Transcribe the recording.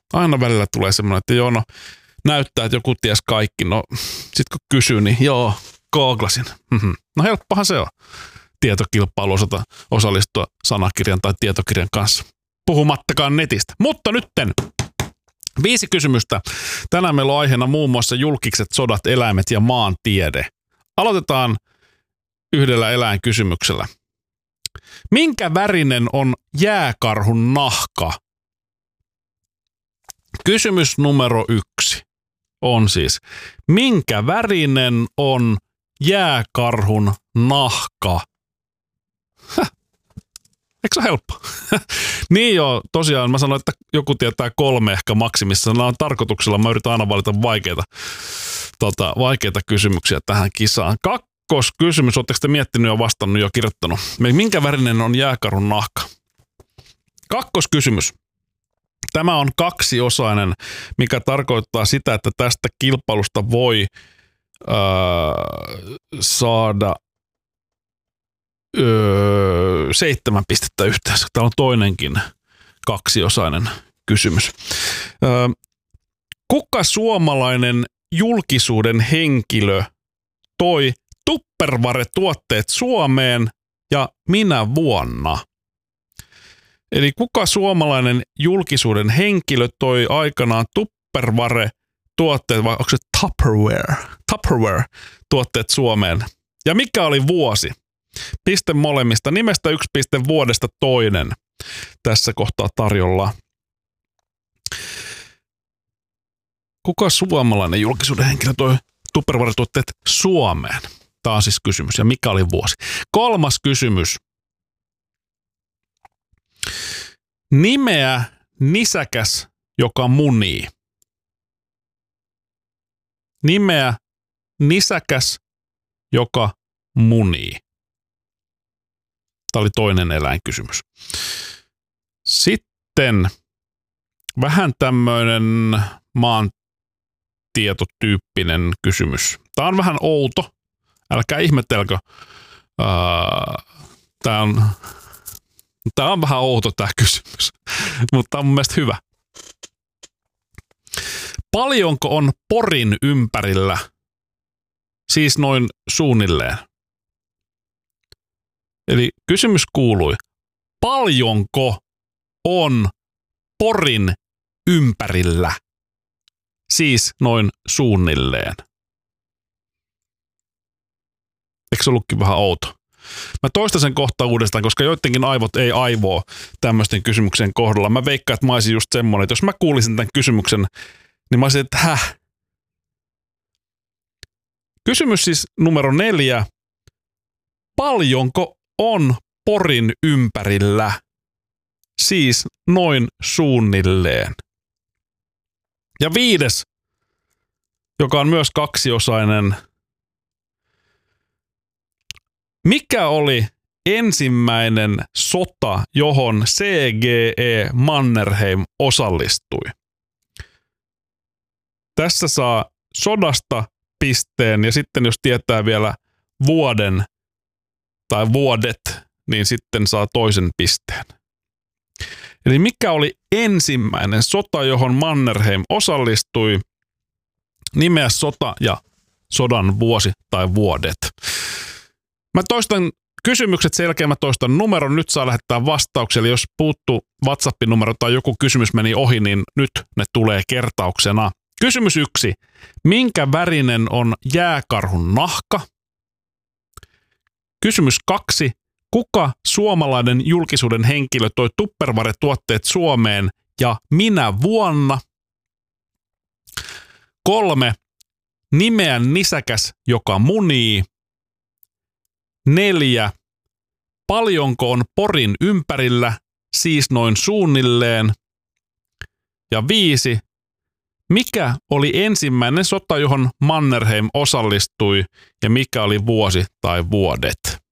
Aina välillä tulee semmoinen, että joo, no näyttää, että joku ties kaikki. No sit kun kysyy, niin joo, googlasin. No helppohan se on. Tietokilpailu osallistua sanakirjan tai tietokirjan kanssa. Puhumattakaan netistä. Mutta nytten 5 kysymystä. Tänään meillä on aiheena muun muassa julkikset, sodat, eläimet ja maantiede. Aloitetaan yhdellä eläinkysymyksellä. Minkä värinen on jääkarhun nahka? Kysymys numero 1 on siis, minkä värinen on jääkarhun nahka? Eikö se ole helppo? Niin joo, tosiaan mä sanoin, että joku tietää 3 ehkä maksimissa. Nämä on tarkoituksella, mä yritän aina valita vaikeita kysymyksiä tähän kisaan. Kakkoskysymys, ootteko te miettinyt ja vastannut ja kirjoittanut? Minkä värinen on jääkarhun nahka? Kakkoskysymys. Tämä on 2-osainen, mikä tarkoittaa sitä, että tästä kilpailusta voi saada 7 pistettä yhteensä. Täällä on toinenkin 2-osainen kysymys. Kuka suomalainen julkisuuden henkilö toi Tupperware-tuotteet Suomeen ja minä vuonna? Eli kuka suomalainen julkisuuden henkilö toi aikanaan Tupperware-tuotteet, vai onko se Tupperware-tuotteet Suomeen? Ja mikä oli vuosi? Piste molemmista. Nimestä 1 piste, vuodesta toinen. Tässä kohtaa tarjolla. Kuka suomalainen julkisuuden henkilö toi Tupperware-tuotteet Suomeen? Tämä on siis kysymys. Ja mikä oli vuosi? 3. kysymys. Nimeä nisäkäs, joka munii. Nimeä nisäkäs, joka munii. Tämä oli toinen eläinkysymys. Sitten vähän tämmöinen maantietotyyppinen kysymys. Tämä on vähän outo. Älkää ihmetelkö. Tämä on vähän outo tämä kysymys, mutta tämä on mun mielestä hyvä. Paljonko on Porin ympärillä? Siis noin suunnilleen. Eli kysymys kuului, paljonko on Porin ympärillä? Siis noin suunnilleen. Eikö se ollutkin vähän outo? Mä toistan sen kohta uudestaan, koska joidenkin aivot ei aivoa tämmöisten kysymyksen kohdalla. Mä veikkaan, että mä olisin just semmoinen, että jos mä kuulisin tämän kysymyksen, niin mä olisin, että Kysymys siis numero 4. Paljonko on Porin ympärillä? Siis noin suunnilleen. Ja 5, joka on myös 2-osainen. Mikä oli ensimmäinen sota, johon CGE Mannerheim osallistui? Tässä saa sodasta pisteen ja sitten jos tietää vielä vuoden tai vuodet, niin sitten saa toisen pisteen. Eli mikä oli ensimmäinen sota, johon Mannerheim osallistui? Nimeä sota ja sodan vuosi tai vuodet. Mä toistan kysymykset, sen jälkeen mä toistan numeron. Nyt saa lähettää vastauksia. Eli jos puuttuu WhatsApp-numero tai joku kysymys meni ohi, niin nyt ne tulee kertauksena. Kysymys 1. Minkä värinen on jääkarhun nahka? Kysymys 2. Kuka suomalainen julkisuuden henkilö toi Tupperware-tuotteet Suomeen ja minä vuonna? 3. Nimeä nisäkäs, joka munii. 4. Paljonko on Porin ympärillä, siis noin suunnilleen. Ja 5. Mikä oli ensimmäinen sota, johon Mannerheim osallistui ja mikä oli vuosi tai vuodet?